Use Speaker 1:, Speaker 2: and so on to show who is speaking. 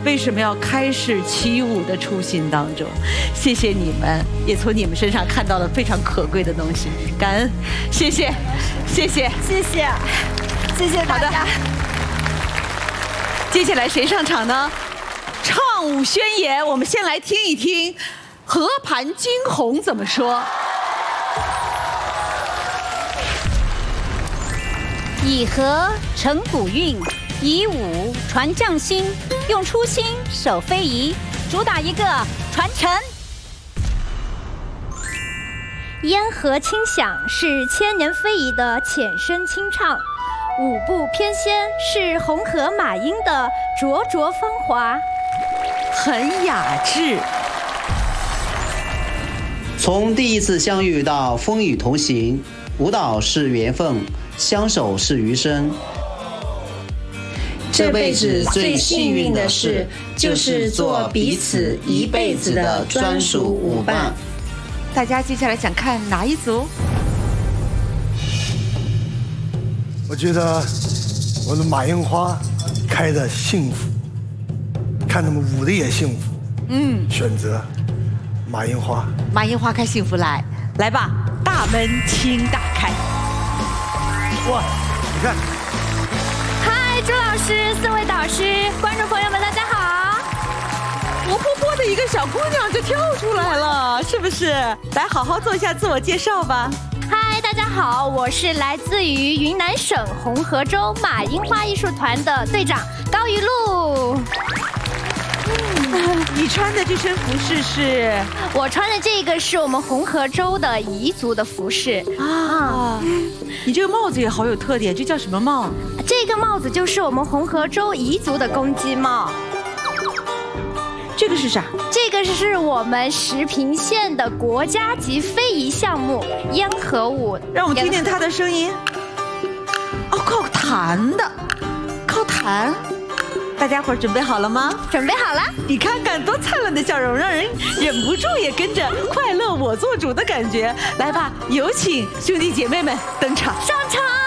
Speaker 1: 为什么要开始起舞的初心当中。谢谢你们，也从你们身上看到了非常可贵的东西，感恩，谢谢，谢谢，
Speaker 2: 谢谢，谢谢大家。
Speaker 1: 接下来谁上场呢？唱舞宣言，我们先来听一听和盘惊鸿怎么说。
Speaker 3: 以和成古韵，以武传匠心，用初心守非遗，主打一个传承。
Speaker 4: 烟河轻响是千年非遗的浅声清唱，舞步翩跹是红河马英的灼灼芳华，
Speaker 1: 很雅致。
Speaker 5: 从第一次相遇到风雨同行，舞蹈是缘分，相守是余生。
Speaker 6: 这辈子最幸运的事，就是做彼此一辈子的专属舞伴。
Speaker 1: 大家接下来想看哪一组？
Speaker 7: 我觉得我的马樱花开得幸福，看他们舞的也幸福。选择马樱花。
Speaker 1: 马樱花开幸福来，来吧，大门请打开。
Speaker 7: 哇，你看。
Speaker 4: 嗨，朱老师、4位导师、观众朋友们，大家好！
Speaker 1: 活泼泼的一个小姑娘就跳出来了，是不是？来，好好做一下自我介绍吧。
Speaker 4: 嗨，大家好，我是来自于云南省红河州马樱花艺术团的队长高于露。
Speaker 1: 你穿的这身服饰是？
Speaker 4: 我穿的这个是我们红河州的彝族的服饰
Speaker 1: 啊。你这个帽子也好有特点，这叫什么帽？
Speaker 4: 这个帽子就是我们红河州彝族的公鸡帽。
Speaker 1: 这个是啥？
Speaker 4: 这个是我们石屏县的国家级非遗项目烟河舞。
Speaker 1: 让我们听听它的声音。哦，靠弹的，靠弹。大家伙准备好了吗？
Speaker 4: 准备好了。
Speaker 1: 你看看多灿烂的笑容，让人忍不住也跟着快乐我做主的感觉。来吧，有请兄弟姐妹们登场。
Speaker 4: 上场。